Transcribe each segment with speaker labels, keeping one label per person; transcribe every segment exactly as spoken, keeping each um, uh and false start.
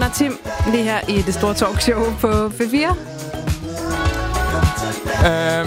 Speaker 1: og Tim, lige her i det store talkshow på P fire.
Speaker 2: Øh,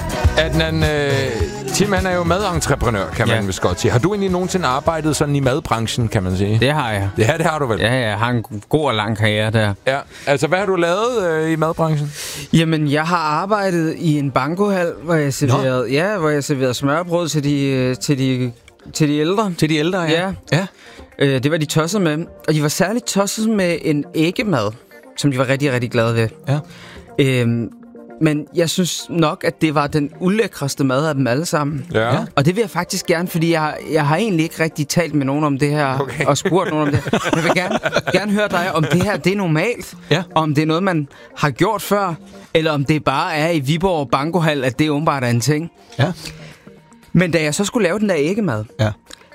Speaker 2: Adnan, øh, Tim, han er jo madentreprenør, kan man ja. vist godt sige. Har du egentlig nogensinde arbejdet sådan i madbranchen, kan man sige?
Speaker 3: Det har jeg.
Speaker 2: Ja, det har du vel?
Speaker 3: Ja, jeg har en god og lang karriere der.
Speaker 2: Ja, altså hvad har du lavet øh, i madbranchen?
Speaker 3: Jamen, jeg har arbejdet i en bankohal, hvor jeg serverede, ja, hvor jeg serverede smørbrød til de, til de, til de ældre.
Speaker 2: Til de ældre, ja.
Speaker 3: Ja.
Speaker 2: ja.
Speaker 3: Øh, det var de tosset med. Og de var særligt tosset med en æggemad, som de var rigtig, rigtig glade ved.
Speaker 2: Ja.
Speaker 3: Øhm, Men jeg synes nok, at det var den ulækreste mad af dem alle sammen.
Speaker 2: Ja.
Speaker 3: Og det vil jeg faktisk gerne, fordi jeg, jeg har egentlig ikke rigtig talt med nogen om det her, okay. og spurgt nogen om det. Men jeg vil gerne, gerne høre dig, om det her det er normalt,
Speaker 2: ja.
Speaker 3: om det er noget, man har gjort før, eller om det bare er i Viborg Bankohal, at det åbenbart er en ting.
Speaker 2: Ja.
Speaker 3: Men da jeg så skulle lave den der æggemad,
Speaker 2: ja.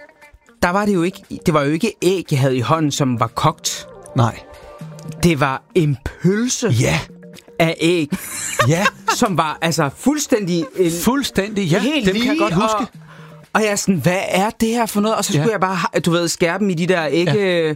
Speaker 3: der var det jo ikke, det var jo ikke æg, jeg havde i hånden, som var kogt.
Speaker 2: Nej.
Speaker 3: Det var en pølse.
Speaker 2: Ja.
Speaker 3: Af æg.
Speaker 2: Ja.
Speaker 3: Som var altså fuldstændig... En,
Speaker 2: fuldstændig, ja.
Speaker 3: Helt
Speaker 2: dem kan jeg godt huske.
Speaker 3: Og, og jeg er sådan, hvad er det her for noget? Og så skulle ja. jeg bare, du ved, skære dem i de der ægge... Ja.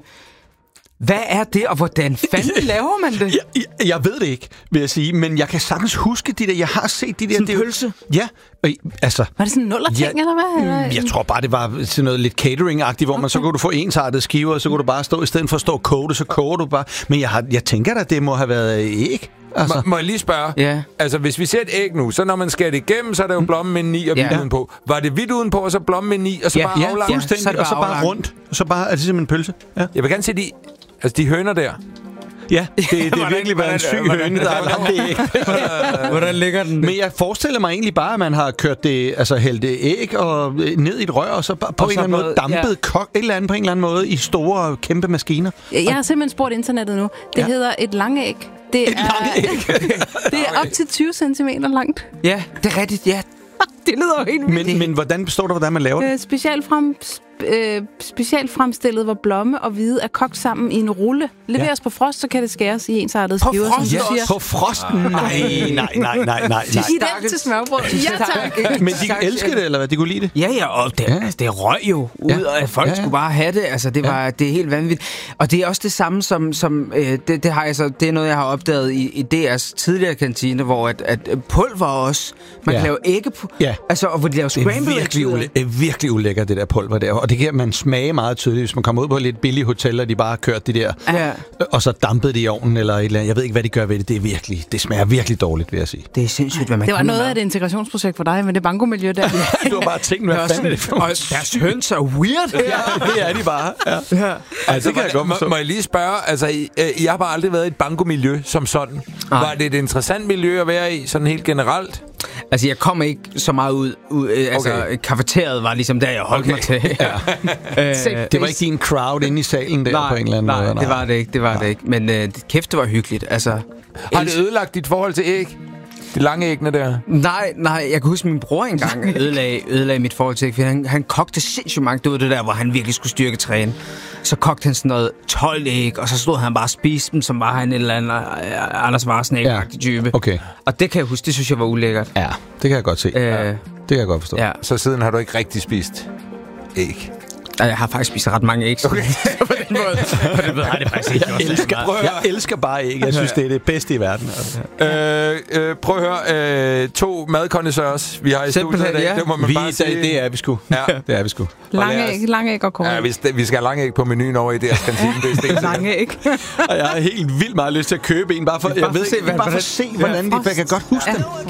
Speaker 3: Hvad er det, og hvordan fanden laver man det?
Speaker 2: Jeg, jeg, jeg ved det ikke, vil jeg sige, men jeg kan sagtens huske de der, jeg har set de der...
Speaker 3: Sådan en pølse?
Speaker 2: Ja, og, altså...
Speaker 1: Var det sådan en nullerting, ja, eller hvad? Eller?
Speaker 2: Jeg tror bare, det var sådan noget lidt catering-agtigt, hvor okay. man så kunne du få ensartede skiver, og så kunne du bare stå, i stedet for at stå og koge det, så koger du bare. Men jeg, har, jeg tænker da, det må have været æg. Altså. Må, må jeg lige spørge?
Speaker 3: Ja.
Speaker 2: Altså, hvis vi ser et æg nu, så når man skærer det igennem, så er der jo blommen med ni og hvidt ja. udenpå. Var det hvidt udenpå, og så blommen med ni, og så
Speaker 3: ja.
Speaker 2: bare
Speaker 3: ja.
Speaker 2: aflangt?
Speaker 3: Ja, fuldstændig,
Speaker 2: og så bare rundt. Og så bare, er det simpelthen en pølse? Ja. Jeg vil gerne se de... Altså, de høner der. Ja, det, det er virkelig været en syg høne, der har lavet det æg.
Speaker 3: Hvordan ligger den?
Speaker 2: Men jeg forestiller mig egentlig bare, at man har kørt det, altså hældt det æg og ned i et rør, og så på og en eller anden måde dampet ja. kok, et eller andet på en eller anden måde i store, kæmpe maskiner.
Speaker 1: Jeg, jeg har simpelthen spurgt internettet nu. Det ja. hedder et langæg. Det
Speaker 2: et
Speaker 1: er,
Speaker 2: langæg?
Speaker 1: Det er op til tyve centimeter langt.
Speaker 3: Ja, det er rigtigt, ja.
Speaker 1: Det lyder jo helt vildt.
Speaker 2: Men, men hvordan består det, hvordan man laver det?
Speaker 1: Øh, specielt, frem, øh, specielt fremstillet, hvor blomme og hvide er kogt sammen i en rulle. Leveres ja. på frost, så kan det skæres i ensartede
Speaker 3: på
Speaker 1: skiver.
Speaker 3: Frost,
Speaker 1: som
Speaker 3: ja.
Speaker 1: siger.
Speaker 2: På frost? Nej, nej, nej, nej, nej.
Speaker 1: De den til smørbrød. Ja, tak.
Speaker 2: Men de elskede det, eller hvad? De kunne lide det?
Speaker 3: Ja, ja, og det, ja. Altså, det røg jo ud, ja. og folk ja, ja. skulle bare have det. Altså, det, var, ja. det er helt vanvittigt. Og det er også det samme som... som øh, det, det, har jeg så, det er noget, jeg har opdaget i, i D R's tidligere kantine, hvor at, at pulver også... Man ja. kan lave ægge... Ja. Altså, og hvor de laver scrambled.
Speaker 2: Det er virkelig, ule- er virkelig ulækkert, det der pulver der. Og det kan man smage meget tydeligt, hvis man kommer ud på et lidt billige hotel, og de bare har kørt de der...
Speaker 3: Ja.
Speaker 2: Og så dampet det i ovnen, eller et eller andet. Jeg ved ikke, hvad de gør ved det. Det er virkelig... Det smager virkelig dårligt, vil jeg sige.
Speaker 3: Det er sindssygt, hvad man
Speaker 1: Det var
Speaker 3: kan
Speaker 1: noget af et integrationsprojekt for dig, med det bankomiljø der.
Speaker 2: Du har bare tænkt, hvad fanden er det for?
Speaker 3: Og deres høns er weird.
Speaker 2: Ja, det er de bare. Ja. Ja. Altså, det kan jeg godt forstå. Må, må jeg lige spørge, altså, I, I har bare aldrig været i et bankomiljø som sådan. Ej. Var det et interessant miljø at være i, sådan helt generelt?
Speaker 3: Altså, jeg kom ikke så meget ud. ud øh, altså, okay. Kafeteriet var ligesom der, jeg holdt okay. mig til. Ja. øh,
Speaker 2: det var ikke din crowd inde i salen der
Speaker 3: nej,
Speaker 2: på en eller anden
Speaker 3: nej,
Speaker 2: måde?
Speaker 3: Nej, det var det ikke. Det var nej. det ikke. Men øh, kæft, det var hyggeligt. Altså,
Speaker 2: har det ødelagt dit forhold til æg? De lange æggene der?
Speaker 3: Nej, nej. Jeg kan huske, min bror engang ødelagde, ødelagde mit forhold til æg. Han, han kogte sindssygt mange. Det var det der, hvor han virkelig skulle styrke træne. Så kogte han sådan noget tolv æg, og så stod han bare og spiste dem, som var han en eller anden uh, Anders Marsen-æg-agtig type.
Speaker 2: Okay.
Speaker 3: Og det kan jeg huske, det synes jeg var ulækkert.
Speaker 2: Ja, det kan jeg godt se.
Speaker 3: Øh,
Speaker 2: ja. Det kan jeg godt forstå.
Speaker 3: Ja.
Speaker 2: Så siden har du ikke rigtig spist æg?
Speaker 3: Jeg har faktisk spist ret mange æg. Okay. På den måde. På den måde har det faktisk ikke.
Speaker 2: Jeg elsker, jeg elsker bare æg. Jeg synes, det er det bedste i verden. Altså. Øh, øh, prøv at høre. Øh, to madkondensørs, vi har i studiet i dag.
Speaker 3: Ja.
Speaker 2: Det må man
Speaker 3: vi,
Speaker 2: bare sige.
Speaker 3: Det er vi sgu.
Speaker 2: Ja, det er vi sgu.
Speaker 1: Lange æg, lange æg og korn.
Speaker 2: Ja, vi, vi skal have lange æg på menuen over i deres kantine. Det er
Speaker 1: lange æg.
Speaker 2: Og jeg har helt vildt meget lyst til at købe en, bare for, jeg ved, se, bare for at se, hvordan de... Jeg kan godt huske dem.